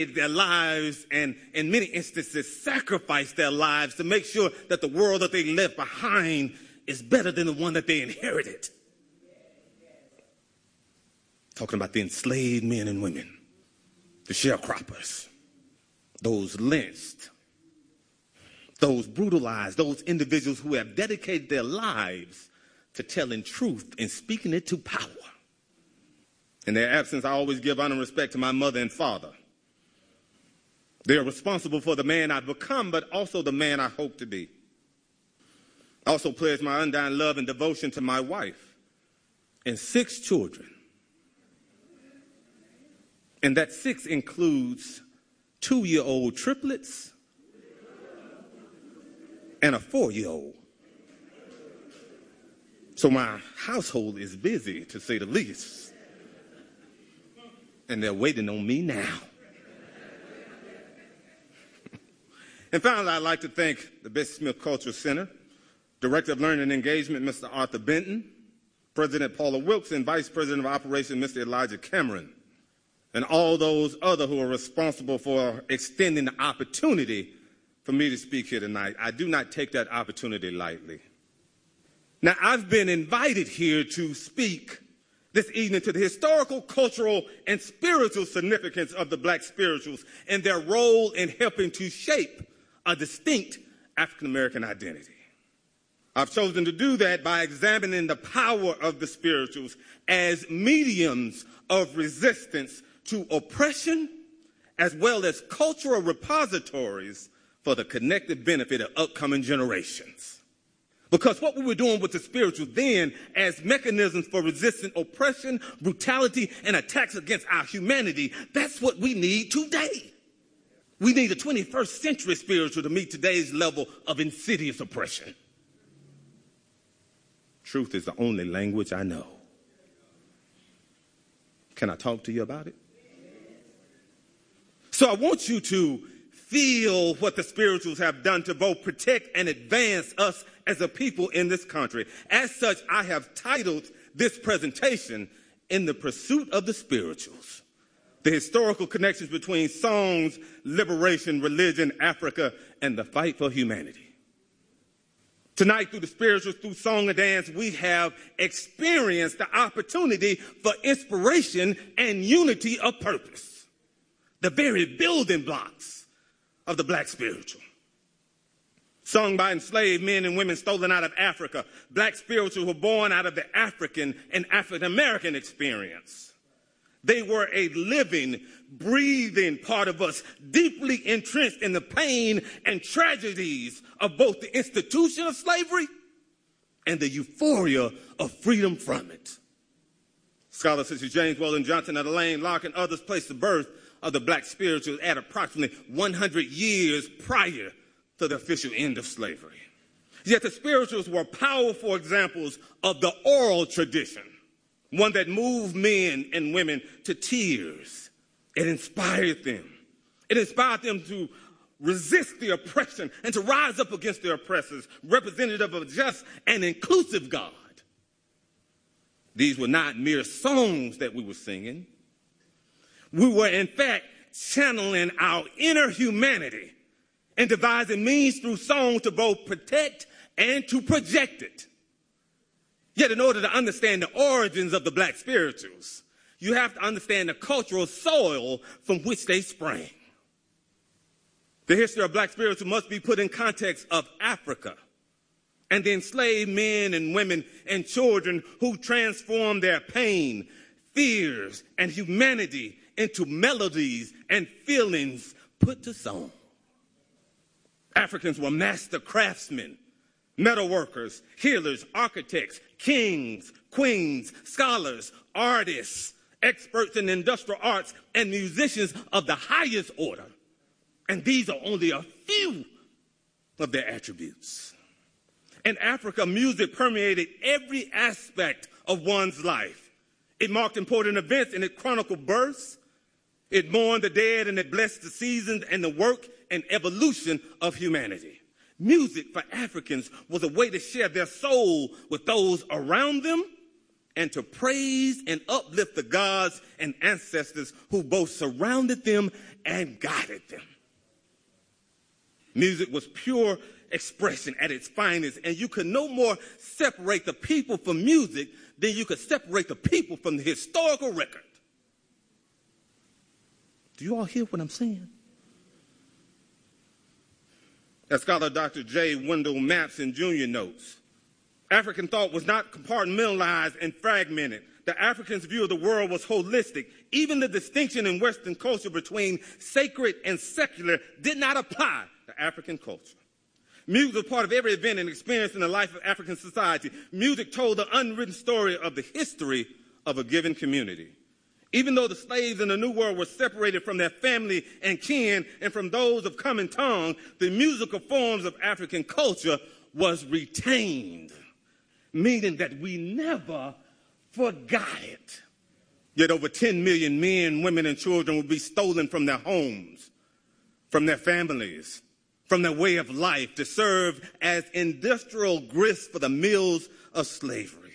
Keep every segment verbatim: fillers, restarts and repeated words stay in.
their lives and in many instances sacrificed their lives to make sure that the world that they left behind is better than the one that they inherited. Talking about the enslaved men and women, the sharecroppers, those lynched, those brutalized, those individuals who have dedicated their lives to telling truth and speaking it to power. In their absence, I always give honor and respect to my mother and father. They are responsible for the man I've become, but also the man I hope to be. I also pledge my undying love and devotion to my wife and six children. And that six includes two-year-old triplets and a four-year-old. So my household is busy, to say the least. And they're waiting on me now. And finally, I'd like to thank the Bessie Smith Cultural Center, Director of Learning and Engagement, Mister Arthur Benton, President Paula Wilkes, and Vice President of Operations, Mister Elijah Cameron, and all those other who are responsible for extending the opportunity for me to speak here tonight. I do not take that opportunity lightly. Now, I've been invited here to speak this evening to the historical, cultural, and spiritual significance of the black spirituals and their role in helping to shape a distinct African-American identity. I've chosen to do that by examining the power of the spirituals as mediums of resistance to oppression, as well as cultural repositories for the collective benefit of upcoming generations. Because what we were doing with the spirituals then as mechanisms for resisting oppression, brutality, and attacks against our humanity, that's what we need today. We need a twenty-first century spiritual to meet today's level of insidious oppression. Truth is the only language I know. Can I talk to you about it? So I want you to feel what the spirituals have done to both protect and advance us as a people in this country. As such, I have titled this presentation, In the Pursuit of the Spirituals, the historical connections between songs, liberation, religion, Africa, and the fight for humanity. Tonight, through the spirituals, through song and dance, we have experienced the opportunity for inspiration and unity of purpose, the very building blocks of the black spiritual. Sung by enslaved men and women stolen out of Africa, black spirituals were born out of the African and African-American experience. They were a living, breathing part of us, deeply entrenched in the pain and tragedies of both the institution of slavery and the euphoria of freedom from it. Scholars such as James Weldon Johnson and Elaine Locke and others place the birth of the black spirituals at approximately one hundred years prior to the official end of slavery. Yet the spirituals were powerful examples of the oral tradition, one that moved men and women to tears. It inspired them. It inspired them to resist the oppression and to rise up against their oppressors, representative of a just and inclusive God. These were not mere songs that we were singing. We were, in fact, channeling our inner humanity and devising means through song to both protect and to project it. Yet in order to understand the origins of the black spirituals, you have to understand the cultural soil from which they sprang. The history of black spirituals must be put in context of Africa and the enslaved men and women and children who transformed their pain, fears, and humanity into melodies and feelings put to song. Africans were master craftsmen, metalworkers, healers, architects, kings, queens, scholars, artists, experts in industrial arts, and musicians of the highest order. And these are only a few of their attributes. In Africa, music permeated every aspect of one's life. It marked important events and it chronicled births. It mourned the dead and it blessed the seasons and the work and evolution of humanity. Music for Africans was a way to share their soul with those around them and to praise and uplift the gods and ancestors who both surrounded them and guided them. Music was pure expression at its finest, and you could no more separate the people from music than you could separate the people from the historical record. Do you all hear what I'm saying? As scholar Doctor J. Wendell Mampson Junior notes, African thought was not compartmentalized and fragmented. The Africans' view of the world was holistic. Even the distinction in Western culture between sacred and secular did not apply to African culture. Music was part of every event and experience in the life of African society. Music told the unwritten story of the history of a given community. Even though the slaves in the New World were separated from their family and kin and from those of common tongue, the musical forms of African culture was retained, meaning that we never forgot it. Yet over ten million men, women, and children would be stolen from their homes, from their families, from their way of life to serve as industrial grist for the mills of slavery.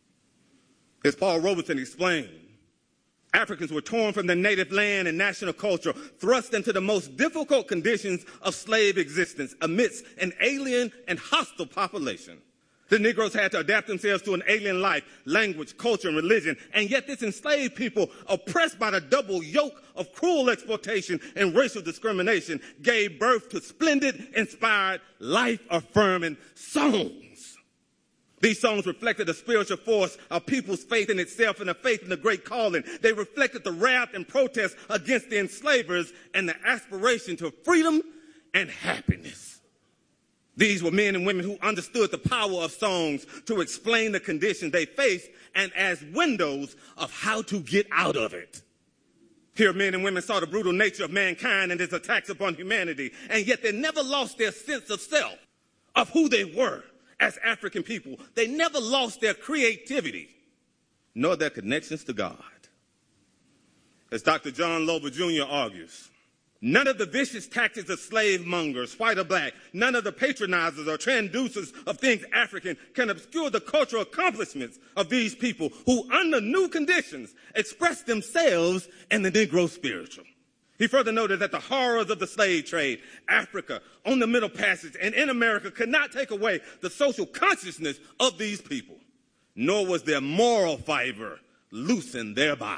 As Paul Robeson explained, Africans were torn from their native land and national culture, thrust into the most difficult conditions of slave existence amidst an alien and hostile population. The Negroes had to adapt themselves to an alien life, language, culture, and religion, and yet this enslaved people, oppressed by the double yoke of cruel exploitation and racial discrimination, gave birth to splendid, inspired, life-affirming songs. These songs reflected the spiritual force of people's faith in itself and the faith in the great calling. They reflected the wrath and protest against the enslavers and the aspiration to freedom and happiness. These were men and women who understood the power of songs to explain the conditions they faced and as windows of how to get out of it. Here, men and women saw the brutal nature of mankind and its attacks upon humanity, and yet they never lost their sense of self, of who they were as African people. They never lost their creativity, nor their connections to God. As Doctor John Lober Junior argues, none of the vicious tactics of slave mongers, white or black, none of the patronizers or traducers of things African can obscure the cultural accomplishments of these people who, under new conditions, express themselves in the Negro spiritual. He further noted that the horrors of the slave trade, Africa, on the Middle Passage, and in America could not take away the social consciousness of these people, nor was their moral fiber loosened thereby.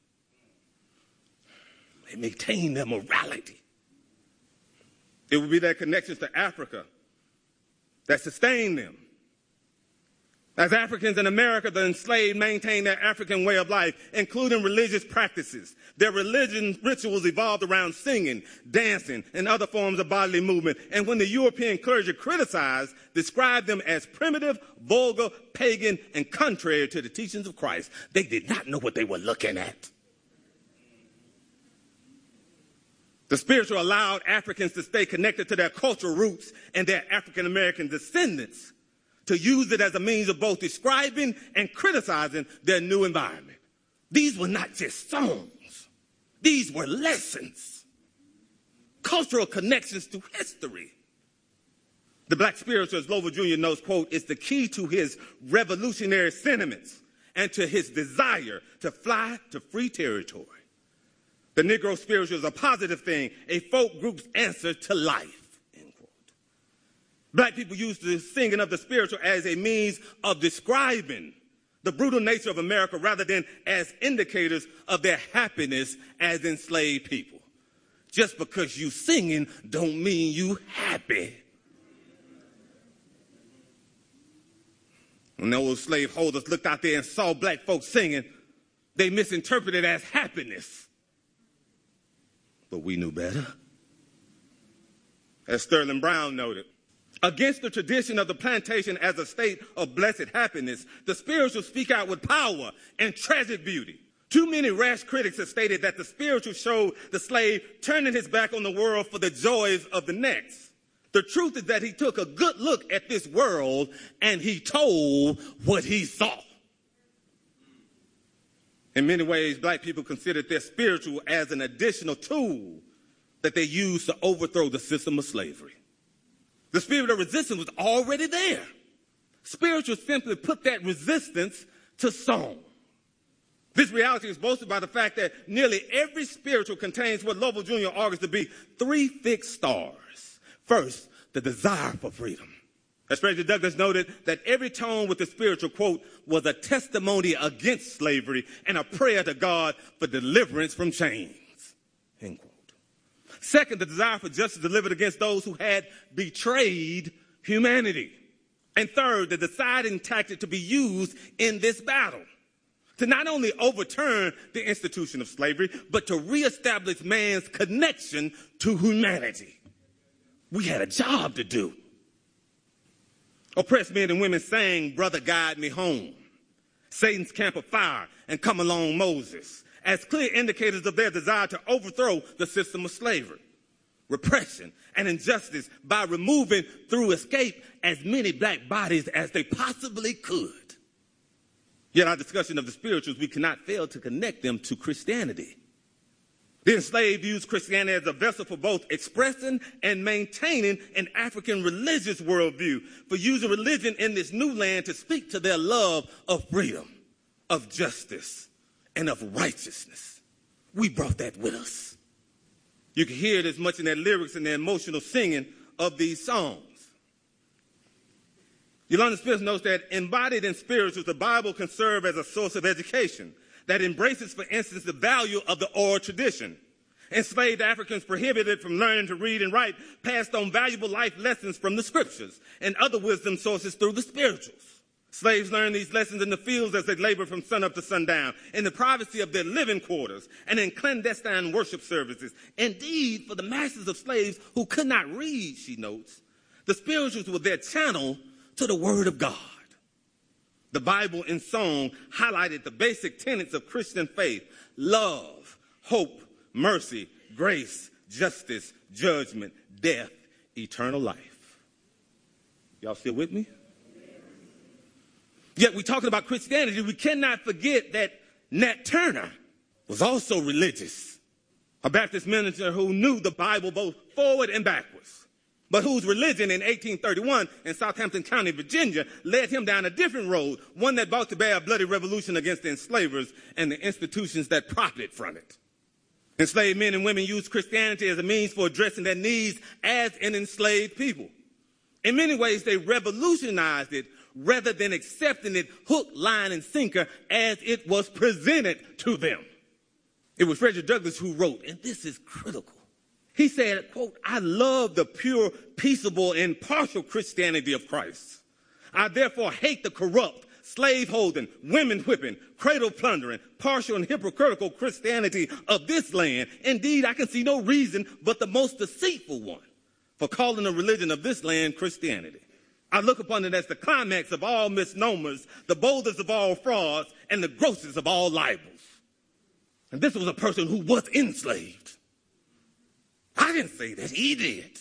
They maintained their morality. It would be their connections to Africa that sustained them. As Africans in America, the enslaved maintained their African way of life, including religious practices. Their religion rituals evolved around singing, dancing, and other forms of bodily movement. And when the European clergy criticized, described them as primitive, vulgar, pagan, and contrary to the teachings of Christ, they did not know what they were looking at. The spiritual allowed Africans to stay connected to their cultural roots and their African-American descendants, to use it as a means of both describing and criticizing their new environment. These were not just songs. These were lessons, cultural connections to history. The black spiritual, as Lover Junior knows, quote, is the key to his revolutionary sentiments and to his desire to fly to free territory. The Negro spiritual is a positive thing, a folk group's answer to life. Black people use the singing of the spiritual as a means of describing the brutal nature of America rather than as indicators of their happiness as enslaved people. Just because you singing don't mean you happy. When those slaveholders looked out there and saw black folks singing, they misinterpreted it as happiness. But we knew better. As Sterling Brown noted, against the tradition of the plantation as a state of blessed happiness, the spiritual speak out with power and tragic beauty. Too many rash critics have stated that the spiritual showed the slave turning his back on the world for the joys of the next. The truth is that he took a good look at this world and he told what he saw. In many ways, black people considered their spiritual as an additional tool that they used to overthrow the system of slavery. The spirit of resistance was already there. Spiritual simply put that resistance to song. This reality is bolstered by the fact that nearly every spiritual contains what Lovell Junior argues to be three fixed stars. First, the desire for freedom. As Frederick Douglass noted, that every tone with the spiritual, quote, was a testimony against slavery and a prayer to God for deliverance from chains, end quote. Second, the desire for justice delivered against those who had betrayed humanity. And third, the deciding tactic to be used in this battle, to not only overturn the institution of slavery, but to reestablish man's connection to humanity. We had a job to do. Oppressed men and women sang, "Brother, Guide Me Home," "Satan's Camp of Fire," and "Come Along, Moses," as clear indicators of their desire to overthrow the system of slavery, repression, and injustice by removing, through escape, as many black bodies as they possibly could. Yet our discussion of the spirituals, we cannot fail to connect them to Christianity. The enslaved used Christianity as a vessel for both expressing and maintaining an African religious worldview, for using religion in this new land to speak to their love of freedom, of justice, and of righteousness. We brought that with us. You can hear it as much in their lyrics and their emotional singing of these songs. Yolanda Smith notes that embodied in spirituals, the Bible can serve as a source of education that embraces, for instance, the value of the oral tradition. Enslaved Africans prohibited from learning to read and write passed on valuable life lessons from the scriptures and other wisdom sources through the spirituals. Slaves learned these lessons in the fields as they labored from sunup to sundown, in the privacy of their living quarters, and in clandestine worship services. Indeed, for the masses of slaves who could not read, she notes, the spirituals were their channel to the Word of God. The Bible in song highlighted the basic tenets of Christian faith: love, hope, mercy, grace, justice, judgment, death, eternal life. Y'all still with me? Yet we're talking about Christianity. We cannot forget that Nat Turner was also religious, a Baptist minister who knew the Bible both forward and backwards, but whose religion in eighteen thirty-one in Southampton County, Virginia, led him down a different road, one that brought to bear a bloody revolution against the enslavers and the institutions that profited from it. Enslaved men and women used Christianity as a means for addressing their needs as an enslaved people. In many ways, they revolutionized it rather than accepting it hook, line, and sinker as it was presented to them. It was Frederick Douglass who wrote, and this is critical. He said, quote, "I love the pure, peaceable, and impartial Christianity of Christ. I therefore hate the corrupt, slave-holding, women-whipping, cradle-plundering, partial and hypocritical Christianity of this land. Indeed, I can see no reason but the most deceitful one for calling the religion of this land Christianity. I look upon it as the climax of all misnomers, the boldest of all frauds, and the grossest of all libels." And this was a person who was enslaved. I didn't say that, he did.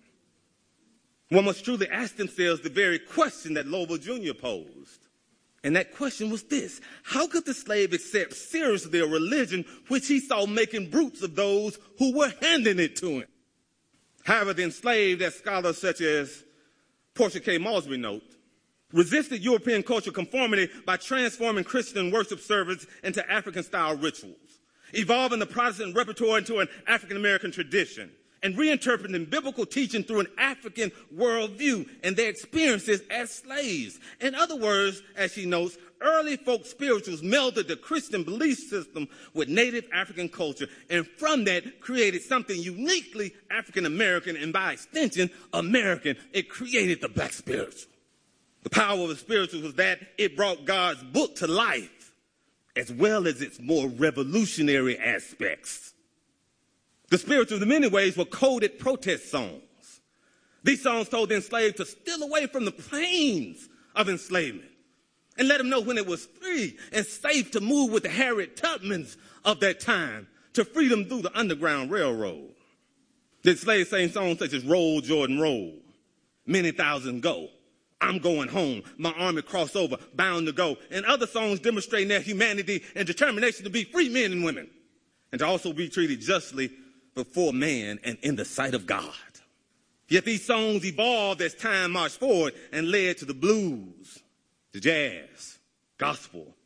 One must truly ask themselves the very question that Lovell Junior posed. And that question was this: how could the slave accept seriously a religion which he saw making brutes of those who were handing it to him? However, the enslaved, as scholars such as Portia K. Mosby note, resisted European cultural conformity by transforming Christian worship service into African-style rituals, evolving the Protestant repertoire into an African-American tradition, and reinterpreting biblical teaching through an African worldview and their experiences as slaves. In other words, as she notes, early folk spirituals melded the Christian belief system with native African culture, and from that created something uniquely African-American and, by extension, American. It created the black spiritual. The power of the spiritual was that it brought God's book to life, as well as its more revolutionary aspects. The spirituals, in many ways, were coded protest songs. These songs told the enslaved to steal away from the pains of enslavement and let them know when it was free and safe to move with the Harriet Tubmans of that time to freedom through the Underground Railroad. The enslaved sang songs such as "Roll, Jordan, Roll," "Many Thousand Go," "I'm Going Home," "My Army Cross Over," "Bound to Go," and other songs demonstrating their humanity and determination to be free men and women and to also be treated justly before man and in the sight of God. Yet these songs evolved as time marched forward and led to the blues, the jazz, gospel,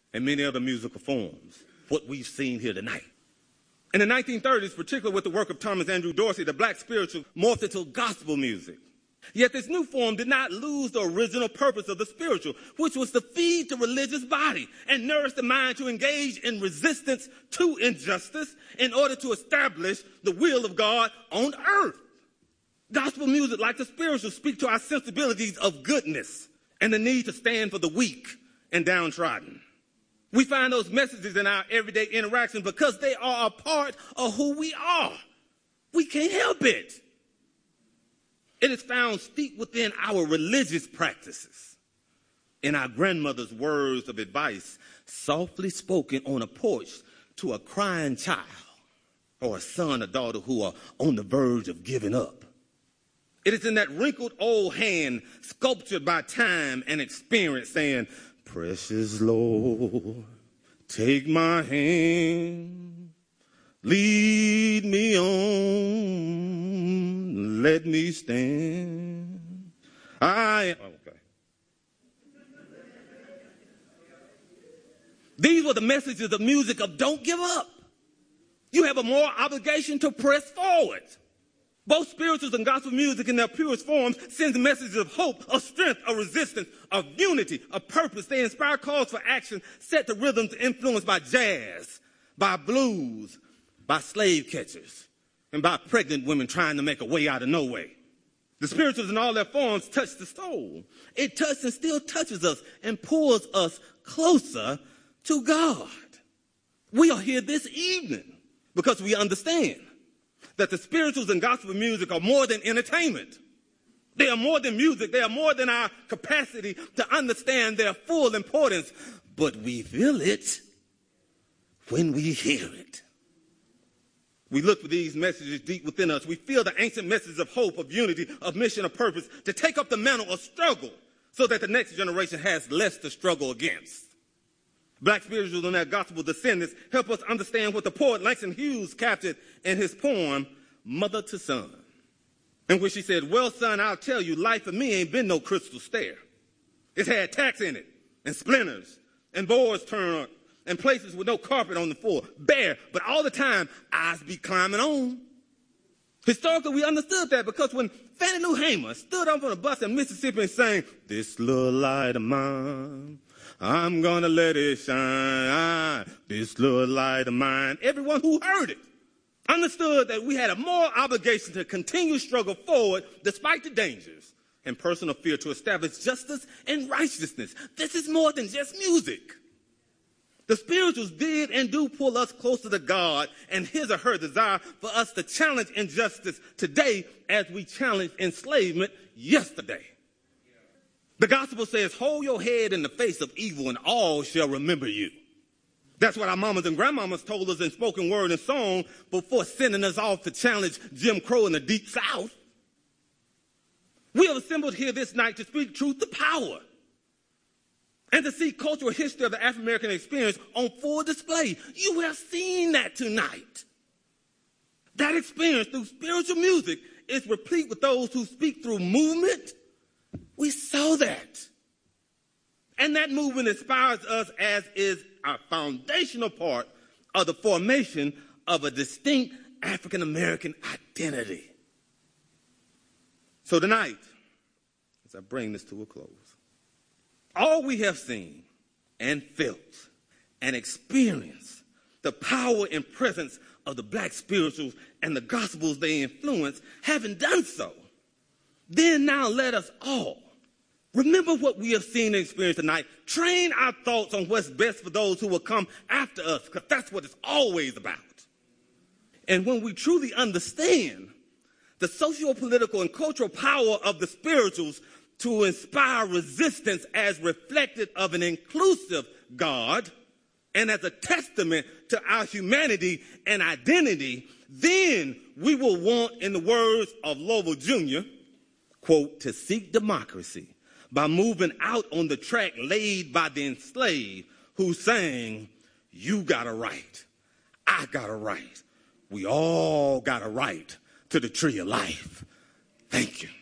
and many other musical forms, what we've seen here tonight. In the nineteen thirties, particularly with the work of Thomas Andrew Dorsey, the black spiritual morphed into gospel music. Yet this new form did not lose the original purpose of the spiritual, which was to feed the religious body and nourish the mind to engage in resistance to injustice in order to establish the will of God on earth. Gospel music, like the spiritual, speak to our sensibilities of goodness and the need to stand for the weak and downtrodden. We find those messages in our everyday interactions because they are a part of who we are. We can't help it. It is found steeped within our religious practices, in our grandmother's words of advice, softly spoken on a porch to a crying child or a son or daughter who are on the verge of giving up. It is in that wrinkled old hand sculptured by time and experience saying, "Precious Lord, take my hand, lead me on, let me stand. I am." Okay. These were the messages of music of don't give up. You have a moral obligation to press forward. Both spirituals and gospel music in their purest forms sends messages of hope, of strength, of resistance, of unity, of purpose. They inspire calls for action set to rhythms influenced by jazz, by blues, by slave catchers, and by pregnant women trying to make a way out of no way. The spirituals in all their forms touch the soul. It touches and still touches us and pulls us closer to God. We are here this evening because we understand that the spirituals and gospel music are more than entertainment. They are more than music. They are more than our capacity to understand their full importance. But we feel it when we hear it. We look for these messages deep within us. We feel the ancient messages of hope, of unity, of mission, of purpose, to take up the mantle of struggle so that the next generation has less to struggle against. Black spirituals and their gospel descendants help us understand what the poet Langston Hughes captured in his poem, Mother to Son, in which he said, "Well, son, I'll tell you, life for me ain't been no crystal stair. It's had tacks in it, and splinters, and boards turned up, and places with no carpet on the floor, bare, but all the time, eyes be climbing on." Historically, we understood that because when Fannie Lou Hamer stood up on a bus in Mississippi and sang, "This little light of mine, I'm gonna let it shine, this little light of mine," everyone who heard it understood that we had a moral obligation to continue struggle forward despite the dangers and personal fear to establish justice and righteousness. This is more than just music. The spirituals did and do pull us closer to God and his or her desire for us to challenge injustice today as we challenged enslavement yesterday. The gospel says, "Hold your head in the face of evil and all shall remember you." That's what our mamas and grandmamas told us in spoken word and song before sending us off to challenge Jim Crow in the Deep South. We have assembled here this night to speak truth to power and to see cultural history of the African-American experience on full display. You have seen that tonight. That experience through spiritual music is replete with those who speak through movement. We saw that. And that movement inspires us as is our foundational part of the formation of a distinct African-American identity. So tonight, as I bring this to a close, all we have seen and felt and experienced the power and presence of the black spirituals and the gospels they influence, having done so, then now let us all remember what we have seen and experienced tonight. Train our thoughts on what's best for those who will come after us, because that's what it's always about. And when we truly understand the socio-political and cultural power of the spirituals to inspire resistance as reflected of an inclusive God and as a testament to our humanity and identity, then we will want, in the words of Lovell Junior, quote, "to seek democracy by moving out on the track laid by the enslaved who sang, 'You got a right, I got a right, we all got a right to the tree of life.'" Thank you.